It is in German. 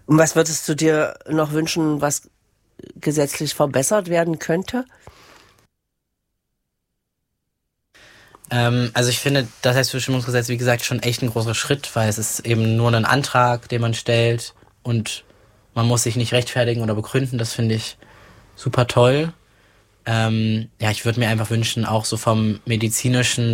Und was würdest du dir noch wünschen, was gesetzlich verbessert werden könnte? Also ich finde das Selbstbestimmungsgesetz, wie gesagt, schon echt ein großer Schritt, weil es ist eben nur ein Antrag, den man stellt und man muss sich nicht rechtfertigen oder begründen. Das finde ich super toll. Ja, ich würde mir einfach wünschen, auch so vom medizinischen